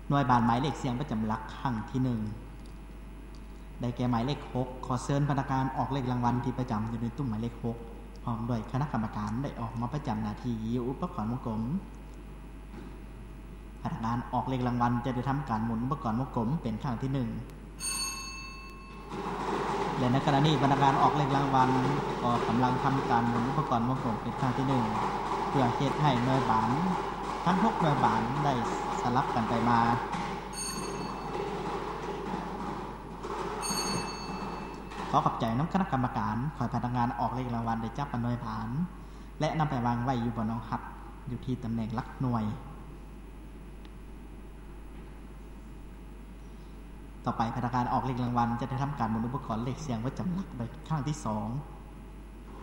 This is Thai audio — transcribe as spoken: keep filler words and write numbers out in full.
หน่วยบานหมายเลขเสียงประจำหลักครั้งที่หนึ่งได้แก่หมายเลขหกขอเชิญพนักงานออกเลขรางวัลที่ประจำอยู่ในตุ้มหมายเลขหกพร้อมด้วยคณะกรรมการได้ออกมาประจำหน้าที่ยิวอุปกรณ์วงกลมพนักงานออกเลขรางวัลจะได้ทำการหมุนอุปกรณ์วงกลมเป็นครั้งที่หนึ่งและในขณะนี้พนักงานออกเลขรางวัลก็กำลังทำการหมุนอุปกรณ์วงกลมเป็นครั้งที่หนึ่งเพื่อเฮ็ดให้หน่วยบานทั้งหกหน่วยบานได้สลับกันไปมาขอขอบใจน้ำคณะกรรมการคอยพนักงานออกเลขรางวัลได้จับหน่วยบานและนำไปวางไว้อยู่บนรองหับอยู่ที่ตำแหน่งหลักหน่วยต่อไปพนักงานออกเลขรางวัลจะได้ทำการหมุนอุปกรณ์เลขเสียงประจำหลักโดยครั้งที่สอง